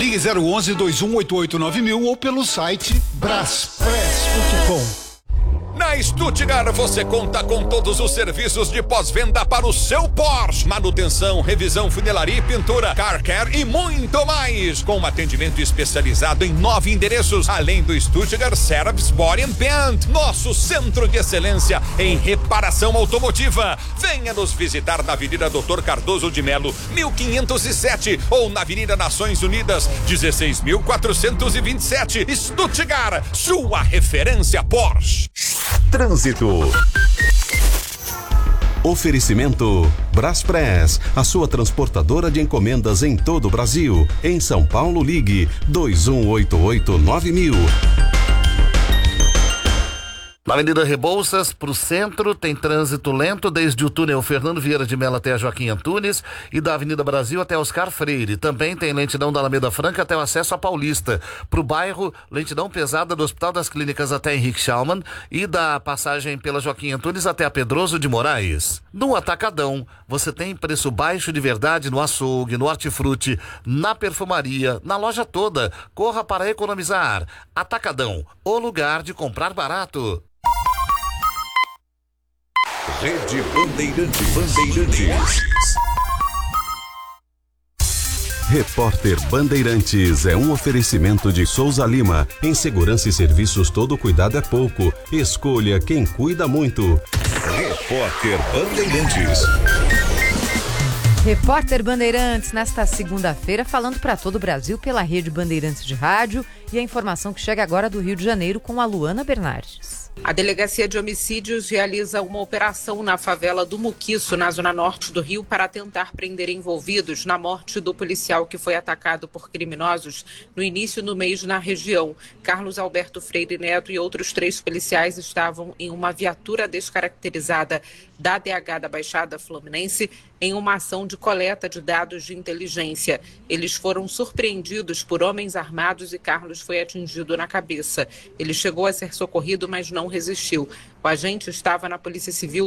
Ligue 011-2188-9000 ou pelo site braspress.com. Na Stuttgart você conta com todos os serviços de pós-venda para o seu Porsche. Manutenção, revisão, funilaria e pintura, car care e muito mais. Com atendimento especializado em 9 endereços, além do Stuttgart Service Body and Paint, nosso centro de excelência em reparação automotiva. Venha nos visitar na Avenida Dr. Cardoso de Melo, 1507 ou na Avenida Nações Unidas, 16.427. Stuttgart, sua referência Porsche. Trânsito. Oferecimento Braspress, a sua transportadora de encomendas em todo o Brasil. Em São Paulo, ligue 2188-9000. Na Avenida Rebouças, para o centro, tem trânsito lento desde o túnel Fernando Vieira de Mello até a Joaquim Antunes e da Avenida Brasil até Oscar Freire. Também tem lentidão da Alameda Franca até o acesso à Paulista. Para o bairro, lentidão pesada do Hospital das Clínicas até Henrique Schaumann e da passagem pela Joaquim Antunes até a Pedroso de Moraes. No Atacadão, você tem preço baixo de verdade no açougue, no hortifruti, na perfumaria, na loja toda. Corra para economizar. Atacadão, o lugar de comprar barato. Rede Bandeirantes. Repórter Bandeirantes é um oferecimento de Souza Lima. Em segurança e serviços, todo cuidado é pouco. Escolha quem cuida muito. Repórter Bandeirantes. Repórter Bandeirantes, nesta segunda-feira, falando para todo o Brasil pela Rede Bandeirantes de Rádio, e a informação que chega agora do Rio de Janeiro com a Luana Bernardes. A Delegacia de Homicídios realiza uma operação na favela do Muquiço, na zona norte do Rio, para tentar prender envolvidos na morte do policial que foi atacado por criminosos no início do mês na região. Carlos Alberto Freire Neto e outros 3 policiais estavam em uma viatura descaracterizada da DH da Baixada Fluminense em uma ação de coleta de dados de inteligência. Eles foram surpreendidos por homens armados e Carlos foi atingido na cabeça. Ele chegou a ser socorrido, mas não resistiu. O agente estava na Polícia Civil